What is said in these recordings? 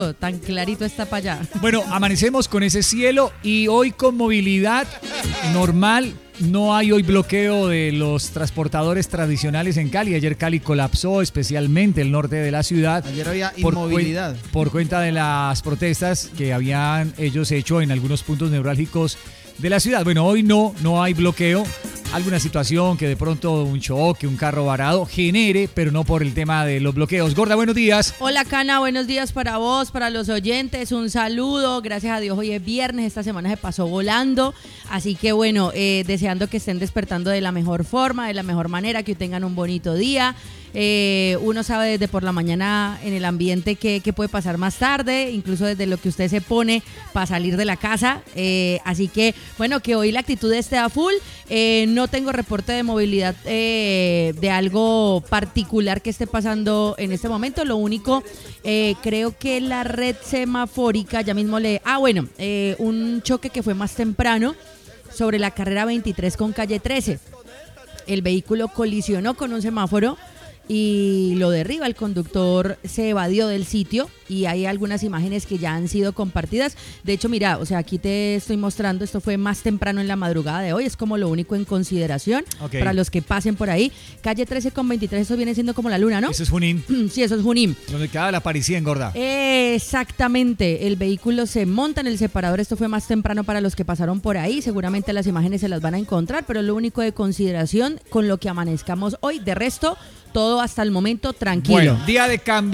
Tan clarito está para allá. Bueno, amanecemos con ese cielo y hoy con movilidad normal. No hay hoy bloqueo de los transportadores tradicionales en Cali. Ayer Cali colapsó, especialmente el norte de la ciudad. Ayer había inmovilidad. Por cuenta de las protestas que habían ellos hecho en algunos puntos neurálgicos de la ciudad. Bueno, hoy no hay bloqueo. Alguna situación que de pronto un choque, un carro varado genere, pero no por el tema de los bloqueos. Gorda, buenos días. Hola, Cana, buenos días para vos, para los oyentes. Un saludo. Gracias a Dios, hoy es viernes. Esta semana se pasó volando. Así que bueno, deseando que estén despertando de la mejor forma, de la mejor manera, que tengan un bonito día. Uno sabe desde por la mañana en el ambiente qué puede pasar más tarde, incluso desde lo que usted se pone para salir de la casa. Así que bueno, que hoy la actitud esté a full. No tengo reporte de movilidad de algo particular que esté pasando en este momento. Lo único, creo que la red semafórica ya mismo un choque que fue más temprano sobre la carrera 23 con calle 13. El vehículo colisionó con un semáforo y lo derriba. El conductor se evadió del sitio y hay algunas imágenes que ya han sido compartidas. De hecho, mira, aquí te estoy mostrando, esto fue más temprano en la madrugada de hoy, es como lo único en consideración para los que pasen por ahí. Calle 13 con 23, eso viene siendo como la luna, ¿no? Eso es Junín. Sí, eso es Junín. Donde queda la Parisien, gorda. Exactamente, el vehículo se monta en el separador, esto fue más temprano para los que pasaron por ahí, seguramente las imágenes se las van a encontrar, pero es lo único de consideración con lo que amanezcamos hoy. De resto, todo hasta el momento tranquilo. Bueno, día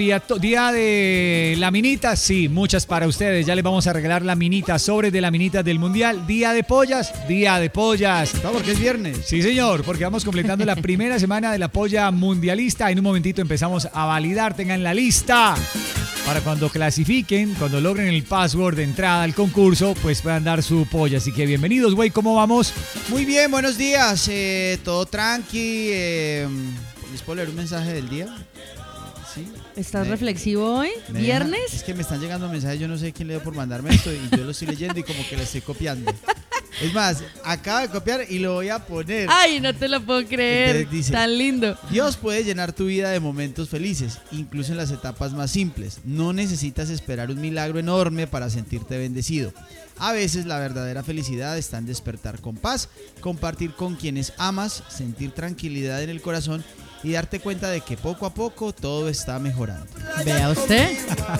de laminitas, sí, muchas para ustedes. Ya les vamos a regalar laminitas, sobres de laminitas del Mundial. Día de pollas. No, porque es viernes. Sí, señor, porque vamos completando la primera semana de la polla mundialista. En un momentito empezamos a validar, tengan la lista para cuando clasifiquen, cuando logren el password de entrada al concurso, pues puedan dar su polla. Así que bienvenidos, güey, ¿cómo vamos? Muy bien, buenos días. Todo tranqui. ¿Les puedo leer un mensaje del día? ¿Sí? ¿Estás reflexivo hoy? ¿Viernes? Es que me están llegando mensajes, yo no sé quién le dio por mandarme esto y yo lo estoy leyendo y como que lo estoy copiando. Es más, acabo de copiar y lo voy a poner. Ay, no te lo puedo creer. Dice, tan lindo. Dios puede llenar tu vida de momentos felices, incluso en las etapas más simples. No necesitas esperar un milagro enorme para sentirte bendecido. A veces la verdadera felicidad está en despertar con paz, compartir con quienes amas, sentir tranquilidad en el corazón y darte cuenta de que poco a poco todo está mejorando. Vea usted.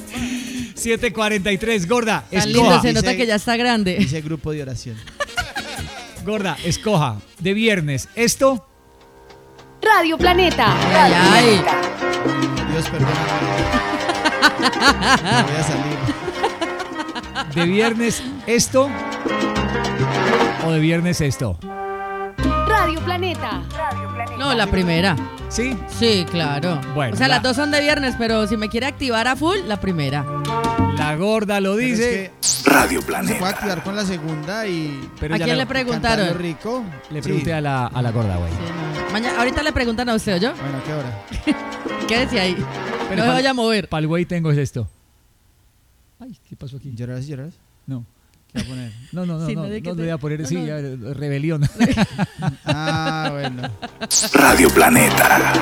7:43, gorda, Tan escoja. lindo, se nota que ya está grande. Dice grupo de oración. Gorda, escoja. De viernes, esto. Radio Planeta. Ay, ay. Dios perdóname. Me voy a salir. De viernes, esto. O de viernes, esto. Radio Planeta. No, la primera. ¿Sí? Sí, claro. Bueno, o sea, las dos son de viernes, pero si me quiere activar a full, la primera. La gorda lo Pero dice. es que Radio se Planeta. puede activar con la segunda y Pero ¿A ya quién le cantarlo preguntaron? rico. le pregunté a la gorda, güey. Sí, no. Ahorita le preguntan a usted, ¿o yo? Bueno, ¿a qué hora? Quédese ahí. Pero No se vaya a mover. Para el güey tengo es esto. Ay, ¿qué pasó aquí? ¿Llorarás? No. ¿Qué va a poner? No, Sí, no no, de que le te- voy a poner, no, sí, no. rebelión. Ah, bueno. Radio Planeta.